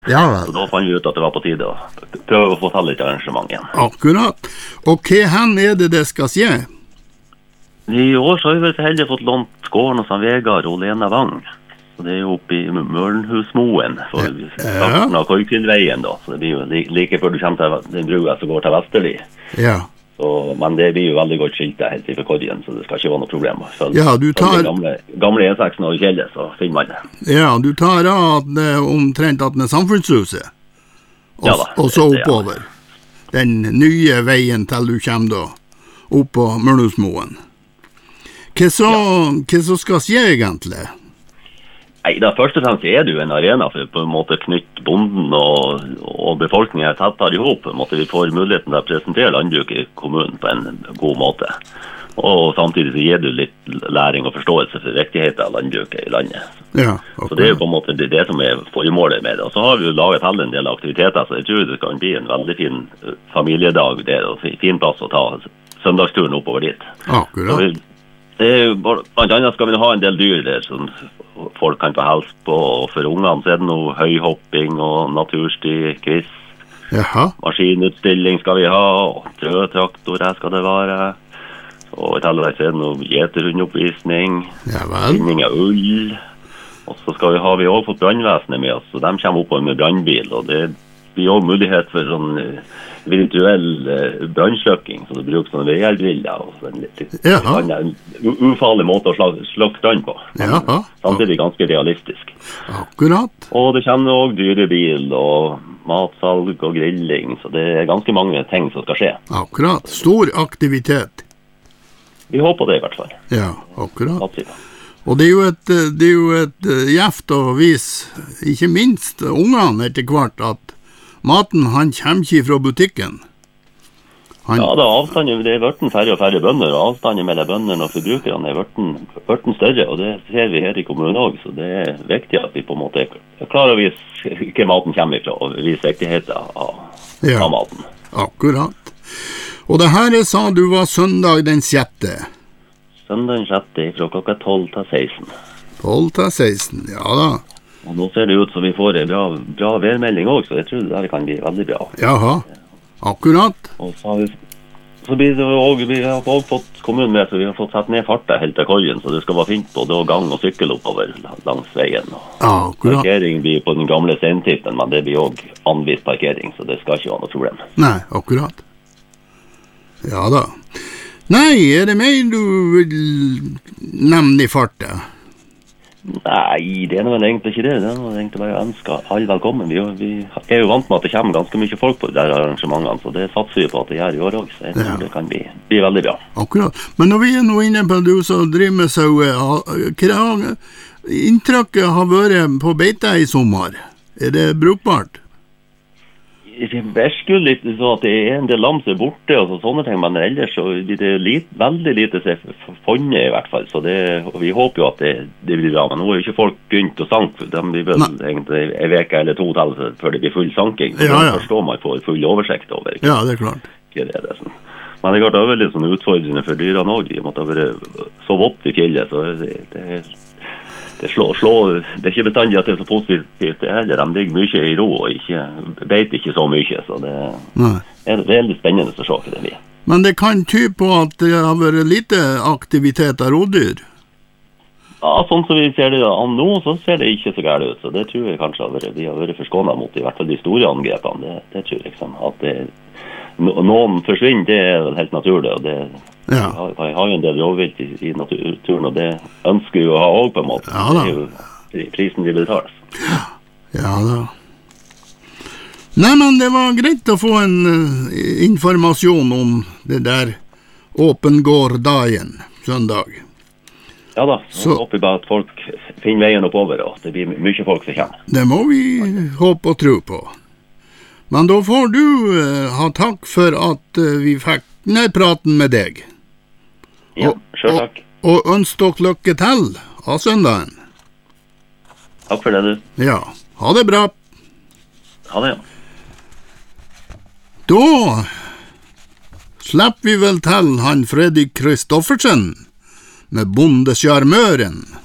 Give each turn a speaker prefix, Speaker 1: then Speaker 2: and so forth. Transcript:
Speaker 1: Ja vel.
Speaker 2: Så da fant vi ut at det var på tide å prøve å få til litt arrangement igjen.
Speaker 1: Akkurat. Og hva det skal skje?
Speaker 2: I år så har vi vel så heldig fått lånt gården hos Vegard og Lena Wang. Så det er jo oppe i Mølenhusmoen, for starten av Korkfjellveien da. Så det blir jo like før du kommer til den brua som går til Vesterli.
Speaker 1: Ja.
Speaker 2: Så, men det blir jo veldig godt skiltet helt i Korgen, så det skal ikke være noe problem.
Speaker 1: Ja, du tar...
Speaker 2: Gamle E6 og Kjelle, så finner man det.
Speaker 1: Ja, du tar av at det omtrent at det er samfunnshuset. Og så oppover. Den nye veien til du kommer da, opp på Mølenhusmoen. Hva så skal skje egentlig?
Speaker 2: Nei, da først og fremst er det jo en arena for på en måte knytte bonden og befolkningen tettere ihop. Vi får muligheten til å presentere landbruket i kommunen på en god måte. Og samtidig så gir du litt læring og forståelse for viktigheten av landbruket i landet.
Speaker 1: Ja, okay.
Speaker 2: Så det er jo på en måte det som er formålet med det. Og så har vi jo laget til en del aktiviteter, så jeg tror det kan bli en veldig fin familiedag der, og fin plass å ta søndagsturen oppover dit.
Speaker 1: Akkurat.
Speaker 2: Blant annet skal vi ha en del dyr der som folk kan få helse på, og for ungene så er det noe høyhopping og natursti, quiz, maskinutstilling skal vi ha, og trøtraktorer skal det være, og i tillegg så er det noe gjeterhundoppvisning, finning av ull, og så skal vi også fått brannvesenet med oss, så de kommer opp med brannbil, og det blir også mulighet for sånn virtuell brannsløkking, så det bruker sånne VR-briller og sånn litt ufarlig måte å slokke brann på. Samtidig ganske realistisk.
Speaker 1: Akkurat.
Speaker 2: Og det kommer også dyrebil og matsalg og grilling, så det er ganske mange ting som skal skje.
Speaker 1: Akkurat. Stor aktivitet.
Speaker 2: Vi håper det i hvert fall.
Speaker 1: Ja, akkurat. Og det er jo et gjeft å vise, ikke minst ungene etter hvert, at maten, han kommer ikke fra butikken. Ja, det er avstanden, det er hverten færre og færre bønder, og avstanden mellom bønderne og forbrukerne er hverten større, og det ser vi her i kommunen også, så det er viktig at vi på en måte klarer å vise hva maten kommer fra, og vise viktigheten av maten. Akkurat. Og det her sa du var søndag den 6.
Speaker 2: Søndag den 6. fra klokka 12 til 16.
Speaker 1: 12 til 16, ja da.
Speaker 2: Og nå ser det ut som vi får en bra værmelding også, så jeg tror det der kan bli veldig bra.
Speaker 1: Jaha, akkurat.
Speaker 2: Og så blir det også, vi har også fått kommunen med, så vi har fått satt ned fartet helt til Korgen, så det skal være fint både å gang og sykkel oppover langs veien.
Speaker 1: Akkurat.
Speaker 2: Parkering blir på den gamle steintippen, men det blir også anvist parkering, så det skal ikke være noe problem.
Speaker 1: Nei, akkurat. Ja da. Nei, er det mer du vil nevne i fartet?
Speaker 2: Nei, det er noe egentlig ikke det. Det er noe egentlig bare å ønske alle velkommen. Vi er jo vant med at det kommer ganske mye folk på de arrangementene, så det satser vi på at det gjør i år også. Så jeg tror det kan bli veldig bra.
Speaker 1: Akkurat. Men når vi er nå inne på du som driver med sau, hva inntrykket har vært på beite i sommer? Er det brukbart?
Speaker 2: Det virker jo litt så at det er en del lam som er borte og sånne ting, men ellers så blir det veldig lite som funnet i hvert fall, så vi håper jo at det blir bra, men nå er jo ikke folk begynt å sanke, de blir vel egentlig en veke eller to til før det blir full sanking, så da forstår man får full oversikt over.
Speaker 1: Ja, det er klart.
Speaker 2: Men det er klart det er litt sånn utfordrende for dyrene også, de måtte ha vært så vått i fjellet, så det er ikke bestandig at det er så positivt det heller. De ligger mye i ro og beiter ikke så mye, så det er veldig spennende å se hva det blir.
Speaker 1: Men det kan tyde på at det har vært lite aktivitet av rådyr?
Speaker 2: Ja, sånn som vi ser det nå, så ser det ikke så gærent ut, så det tror jeg kanskje vi har vært forskånet mot, i hvert fall de store angrepene, det tror jeg liksom, at noen forsvinner, det er helt naturlig, og jeg har jo en del råvilt i naturen, og det ønsker vi å ha også på en måte. Det er jo prisen vi betaler.
Speaker 1: Ja da. Nei, men det var greit å få en informasjon om det der åpen gård-dagen, søndag.
Speaker 2: Ja da, så håper vi bare at folk finner veien oppover, og det blir mye folk som kommer.
Speaker 1: Det må vi håpe og tro på. Men da får du ha takk for at vi fikk ned praten med deg.
Speaker 2: Ja, selv takk.
Speaker 1: Og ønsker dere lykke til av søndagen.
Speaker 2: Takk for det, du.
Speaker 1: Ja, ha det bra.
Speaker 2: Ha det, ja.
Speaker 1: Da slipper vi vel til han Fredrik Kristoffersen med Bondesjarmøren.